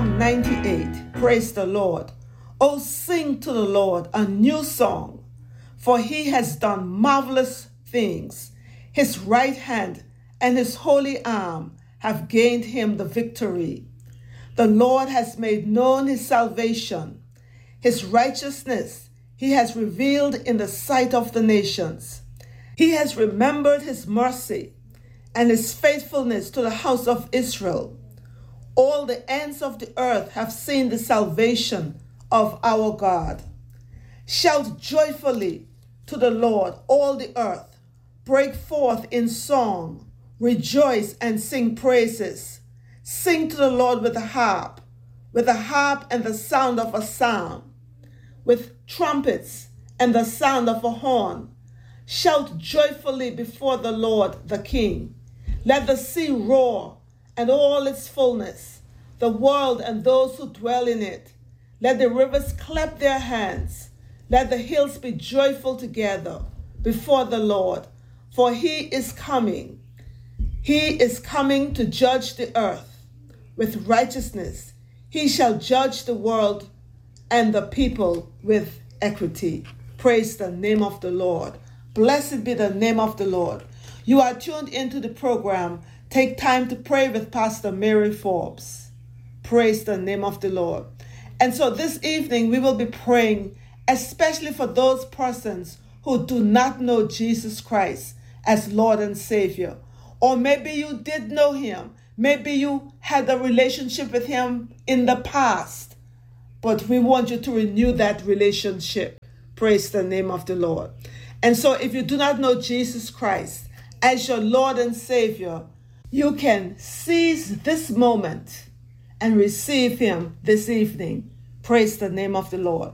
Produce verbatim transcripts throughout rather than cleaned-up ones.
Psalm ninety-eight. Praise the Lord. Oh, sing to the Lord a new song, for he has done marvelous things. His right hand and his holy arm have gained him the victory. The Lord has made known his salvation. His righteousness he has revealed in the sight of the nations. He has remembered his mercy and his faithfulness to the house of Israel. All the ends of the earth have seen the salvation of our God. Shout joyfully to the Lord, all the earth. Break forth in song. Rejoice and sing praises. Sing to the Lord with a harp, with a harp and the sound of a psalm, with trumpets and the sound of a horn. Shout joyfully before the Lord the King. Let the sea roar and all its fullness, the world and those who dwell in it. Let the rivers clap their hands. Let the hills be joyful together before the Lord, for he is coming. He is coming to judge the earth with righteousness. He shall judge the world and the people with equity. Praise the name of the Lord. Blessed be the name of the Lord. You are tuned into the program, Take Time to Pray with Pastor Mary Forbes. Praise the name of the Lord. And so this evening we will be praying especially for those persons who do not know Jesus Christ as Lord and Savior. Or maybe you did know him. Maybe you had a relationship with him in the past. But we want you to renew that relationship. Praise the name of the Lord. And so if you do not know Jesus Christ as your Lord and Savior, you can seize this moment and receive him this evening. Praise the name of the Lord.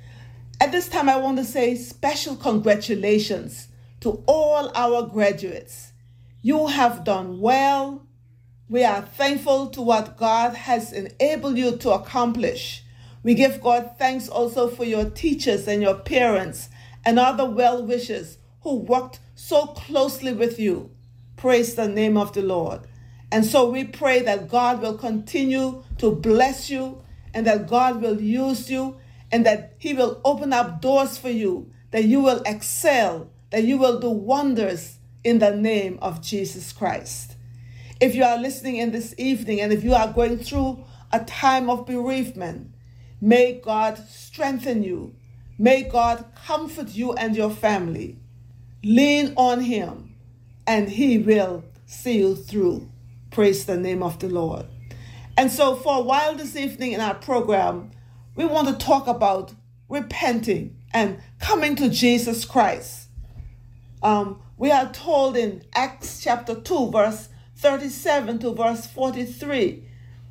At this time, I want to say special congratulations to all our graduates. You have done well. We are thankful to what God has enabled you to accomplish. We give God thanks also for your teachers and your parents and other well-wishers who worked so closely with you. Praise the name of the Lord. And so we pray that God will continue to bless you and that God will use you and that he will open up doors for you, that you will excel, that you will do wonders in the name of Jesus Christ. If you are listening in this evening and if you are going through a time of bereavement, may God strengthen you. May God comfort you and your family. Lean on him and he will see you through. Praise the name of the Lord. And so for a while this evening in our program, we want to talk about repenting and coming to Jesus Christ. Um, we are told in Acts chapter two, verse thirty-seven to verse forty-three.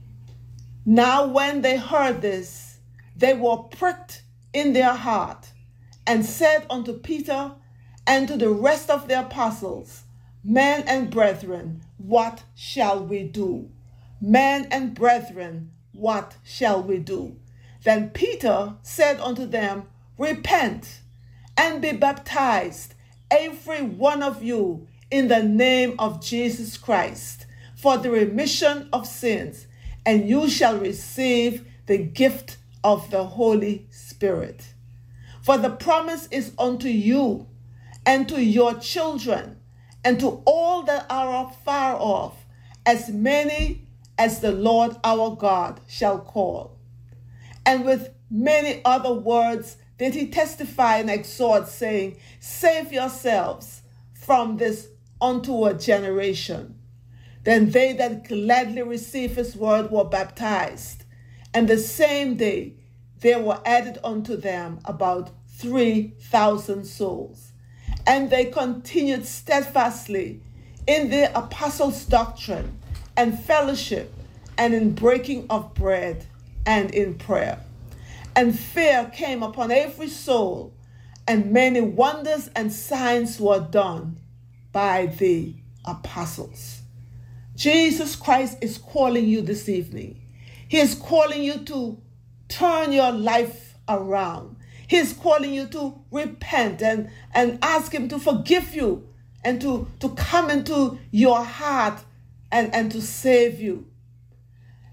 Now when they heard this, they were pricked in their heart and said unto Peter and to the rest of the apostles, Men and brethren, what shall we do? Men and brethren, what shall we do? Then Peter said unto them, Repent and be baptized, every one of you, in the name of Jesus Christ, for the remission of sins, and you shall receive the gift of the Holy Spirit. For the promise is unto you and to your children and to all that are far off, as many as the Lord our God shall call. And with many other words did he testify and exhort, saying, Save yourselves from this untoward generation. Then they that gladly received his word were baptized, and the same day there were added unto them about three thousand souls. And they continued steadfastly in the apostles' doctrine and fellowship, and in breaking of bread, and in prayer. And fear came upon every soul, and many wonders and signs were done by the apostles. Jesus Christ is calling you this evening. He is calling you to turn your life around. He is calling you to repent and, and ask him to forgive you and to, to come into your heart and, and to save you.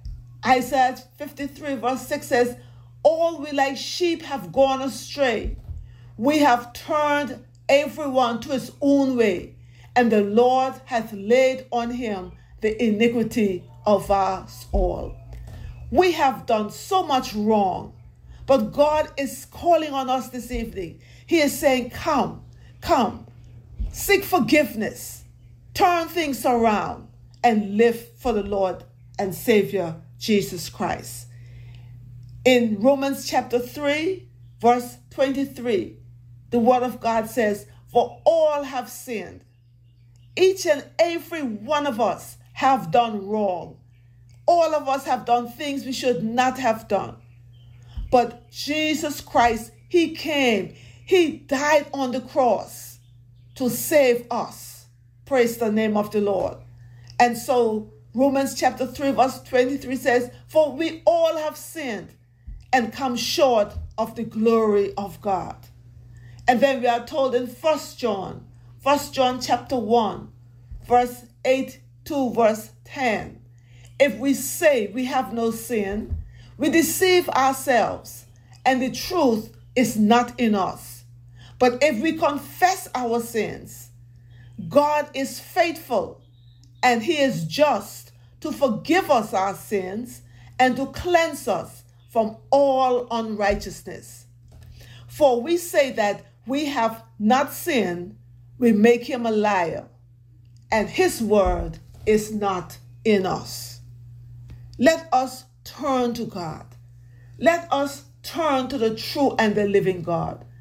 Isaiah fifty-three verse six says, all we like sheep have gone astray. We have turned everyone to his own way, and the Lord hath laid on him the iniquity of us all. We have done so much wrong, but God is calling on us this evening. He is saying, come, come, seek forgiveness, turn things around, and live for the Lord and Savior Jesus Christ. In Romans chapter three, verse twenty-three, the word of God says, for all have sinned. Each and every one of us have done wrong. All of us have done things we should not have done. But Jesus Christ, he came, he died on the cross to save us. Praise the name of the Lord. And so Romans chapter three verse twenty-three says, for we all have sinned and come short of the glory of God. And then we are told in First John, First John chapter one, verse eight to verse ten, if we say we have no sin, we deceive ourselves, and the truth is not in us. But if we confess our sins, God is faithful, and he is just to forgive us our sins and to cleanse us from all unrighteousness. For we say that we have not sinned, we make him a liar, and his word is not in us. Let us turn to God. Let us turn to the true and the living God.